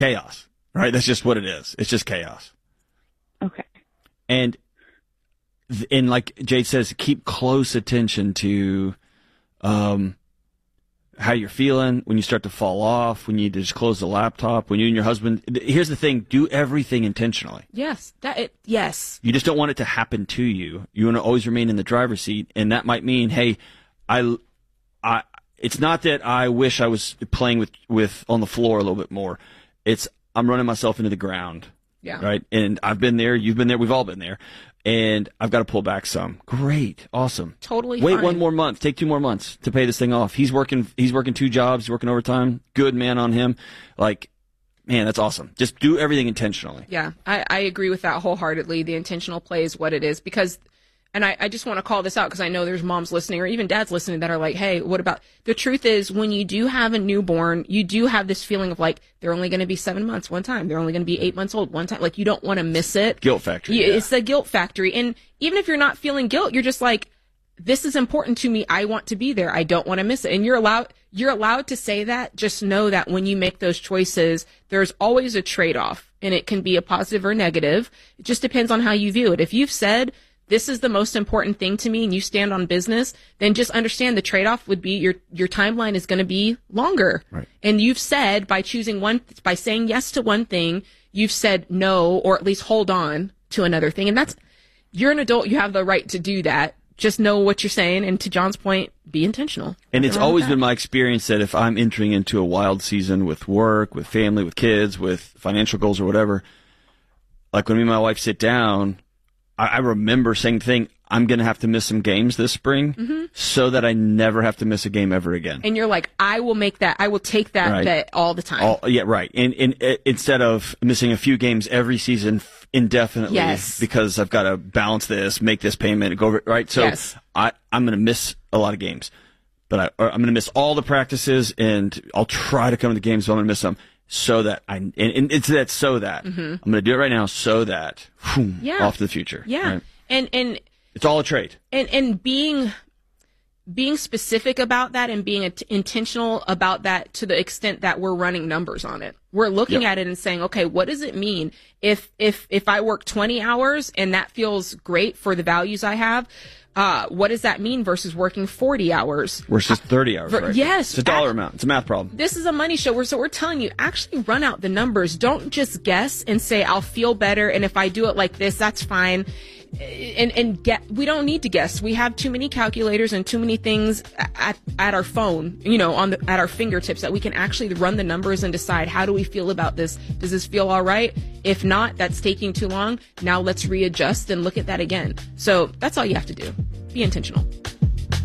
chaos, right? That's just what it is. It's just chaos. Okay. And like Jade says, keep close attention to how you're feeling, when you start to fall off, when you need to just close the laptop, when you and your husband. Here's the thing: do everything intentionally. Yes, yes. You just don't want it to happen to you. You want to always remain in the driver's seat, and that might mean, hey, it's not that I wish I was playing with on the floor a little bit more. It's I'm running myself into the ground. Yeah. Right. And I've been there. You've been there. We've all been there. And I've got to pull back some. Great. Awesome. Totally Wait fine. 1 more month. Take 2 more months to pay this thing off. He's working 2 jobs. He's working overtime. Good man on him. Like, man, that's awesome. Just do everything intentionally. Yeah. I agree with that wholeheartedly. The intentional play is what it is, because, and I just want to call this out because I know there's moms listening or even dads listening that are like, hey, what about, the truth is when you do have a newborn, you do have this feeling of like, they're only going to be 7 months one time. They're only going to be 8 months old one time. Like, you don't want to miss it. Guilt factory. Yeah. It's the guilt factory. And even if you're not feeling guilt, you're just like, this is important to me. I want to be there. I don't want to miss it. And you're allowed to say that. Just know that when you make those choices, there's always a trade-off, and it can be a positive or negative. It just depends on how you view it. If you've said, this is the most important thing to me, and you stand on business, then just understand the trade-off would be your timeline is going to be longer. Right. And you've said by saying yes to one thing, you've said no, or at least hold on to another thing. And you're an adult. You have the right to do that. Just know what you're saying. And to John's point, be intentional. And it's always been my experience that if I'm entering into a wild season with work, with family, with kids, with financial goals or whatever, like when me and my wife sit down, I remember saying the thing, I'm going to have to miss some games this spring so that I never have to miss a game ever again. And you're like, I will take that bet all the time. Yeah, right. And instead of missing a few games every season indefinitely, yes, because I've got to balance this, make this payment, go over, right? So yes, I'm going to miss a lot of games, but I'm going to miss all the practices, and I'll try to come to the games, but I'm going to miss some. So that and it's that so that I'm going to do it right now so that off to the future. Yeah. Right? And it's all a trade. And being specific about that and being intentional about that to the extent that we're running numbers on it. We're looking at it and saying, okay, what does it mean if I work 20 hours and that feels great for the values I have? What does that mean versus working 40 hours? Versus 30 hours, right? Yes. It's a dollar amount. It's a math problem. This is a money show. So we're telling you, actually run out the numbers. Don't just guess and say, I'll feel better, and if I do it like this, that's fine. We don't need to guess. We have too many calculators and too many things at our phone, at our fingertips, that we can actually run the numbers and decide, how do we feel about this? Does this feel all right? If not, that's taking too long. Now let's readjust and look at that again. So that's all you have to do. Be intentional.